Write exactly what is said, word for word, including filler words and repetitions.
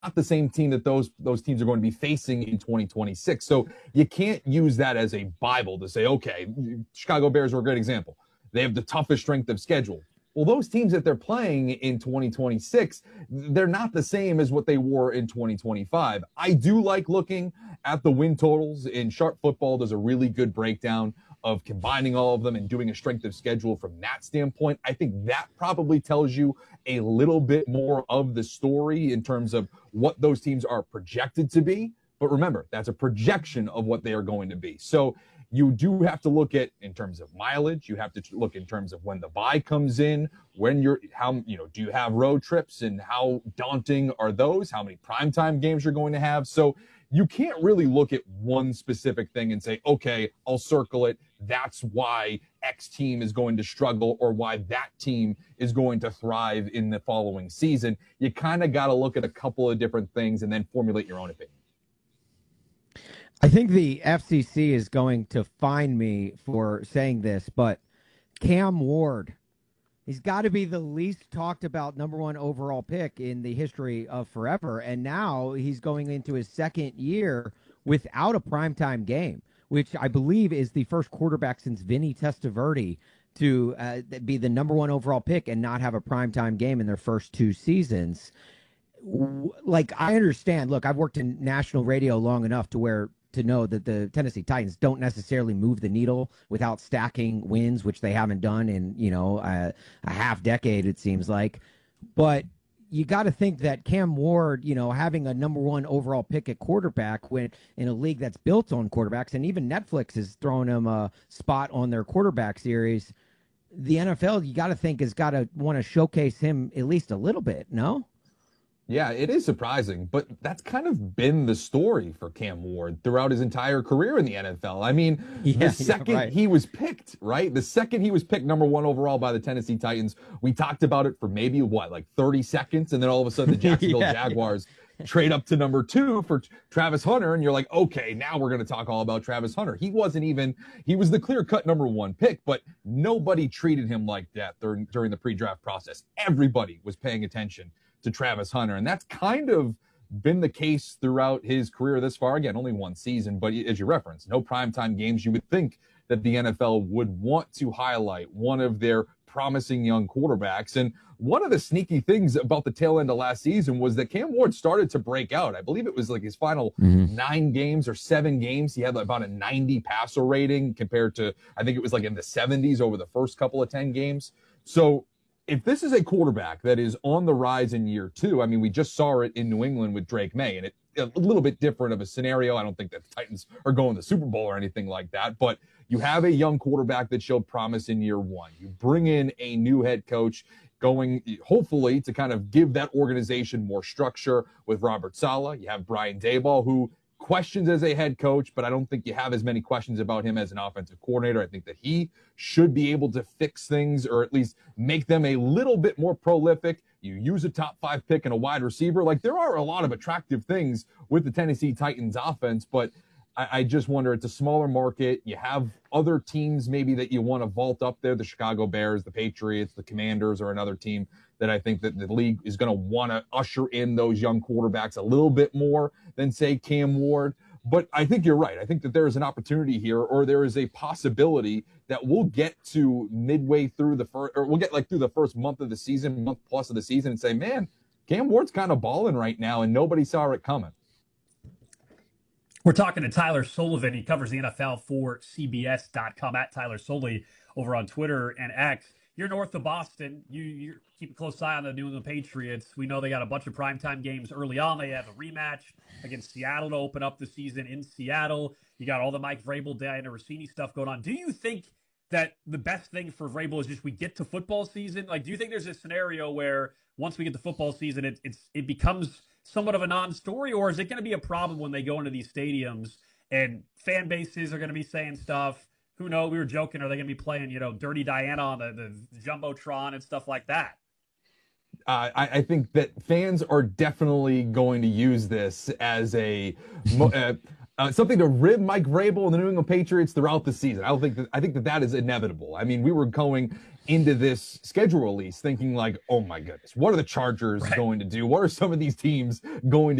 not the same team that those those teams are going to be facing in twenty twenty-six. So you can't use that as a Bible to say, okay, Chicago Bears are a great example. They have the toughest strength of schedule. Well, those teams that they're playing in twenty twenty-six, they're not the same as what they were in twenty twenty-five. I do like looking at the win totals, and Sharp Football does a really good breakdown of combining all of them and doing a strength of schedule from that standpoint. I think that probably tells you a little bit more of the story in terms of what those teams are projected to be. But remember, that's a projection of what they are going to be. So you do have to look at in terms of mileage. You have to look in terms of when the bye comes in, when you're, how, you know, do you have road trips and how daunting are those? How many primetime games you're going to have? So you can't really look at one specific thing and say, okay, I'll circle it. That's why X team is going to struggle or why that team is going to thrive in the following season. You kind of got to look at a couple of different things and then formulate your own opinion. I think the F C C is going to fine me for saying this, but Cam Ward, he's got to be the least talked about number one overall pick in the history of forever. And now he's going into his second year without a primetime game, which I believe is the first quarterback since Vinny Testaverde to uh, be the number one overall pick and not have a primetime game in their first two seasons. Like, I understand. Look, I've worked in national radio long enough to where to know that the Tennessee Titans don't necessarily move the needle without stacking wins, which they haven't done in, you know, a, a half decade, it seems like. But you got to think that Cam Ward, you know, having a number one overall pick at quarterback when in a league that's built on quarterbacks, and even Netflix is throwing him a spot on their quarterback series, the N F L, you got to think, has got to want to showcase him at least a little bit, no? Yeah, it is surprising, but that's kind of been the story for Cam Ward throughout his entire career in the N F L. I mean, yeah, the second yeah, right. he was picked, right? The second he was picked number one overall by the Tennessee Titans, we talked about it for maybe, what, like thirty seconds, and then all of a sudden the Jacksonville yeah, Jaguars yeah. trade up to number two for Travis Hunter, and you're like, okay, now we're going to talk all about Travis Hunter. He wasn't even, he was the clear-cut number one pick, but nobody treated him like that during, during the pre-draft process. Everybody was paying attention to Travis Hunter. And that's kind of been the case throughout his career this far. Again, only one season, but as you referenced, no primetime games. You would think that the N F L would want to highlight one of their promising young quarterbacks. And one of the sneaky things about the tail end of last season was that Cam Ward started to break out. I believe it was like his final mm-hmm. nine games or seven games. He had about a ninety passer rating compared to, I think it was like in the seventies over the first couple of ten games. So if this is a quarterback that is on the rise in year two, I mean, we just saw it in New England with Drake May, and it a little bit different of a scenario. I don't think that the Titans are going to the Super Bowl or anything like that, but you have a young quarterback that showed promise in year one. You bring in a new head coach going, hopefully, to kind of give that organization more structure with Robert Saleh. You have Brian Daboll, who questions as a head coach, but I don't think you have as many questions about him as an offensive coordinator. I think that he should be able to fix things or at least make them a little bit more prolific. You use a top five pick and a wide receiver. Like, there are a lot of attractive things with the Tennessee Titans offense, but I, I just wonder, it's a smaller market. You have other teams maybe that you want to vault up there, the Chicago Bears, the Patriots, the Commanders, or another team that I think that the league is going to want to usher in those young quarterbacks a little bit more than, say, Cam Ward. But I think you're right. I think that there is an opportunity here, or there is a possibility that we'll get to midway through the first, or we'll get like through the first month of the season, month plus of the season, and say, man, Cam Ward's kind of balling right now, and nobody saw it coming. We're talking to Tyler Sullivan. He covers the N F L for C B S dot com, at Tyler Sully over on Twitter and X. You're north of Boston. You you keep a close eye on the New England Patriots. We know they got a bunch of primetime games early on. They have a rematch against Seattle to open up the season in Seattle. You got all the Mike Vrabel, Diana Rossini stuff going on. Do you think that the best thing for Vrabel is just we get to football season? Like, do you think there's a scenario where once we get to football season, it, it's it becomes somewhat of a non-story, or is it going to be a problem when they go into these stadiums and fan bases are going to be saying stuff? Who knows? We were joking. Are they going to be playing, you know, Dirty Diana on the, the Jumbotron and stuff like that? Uh, I, I think that fans are definitely going to use this as a uh, uh, something to rib Mike Vrabel and the New England Patriots throughout the season. I don't think that I think that that is inevitable. I mean, we were going into this schedule release thinking like, oh my goodness, what are the Chargers right. going to do? What are some of these teams going to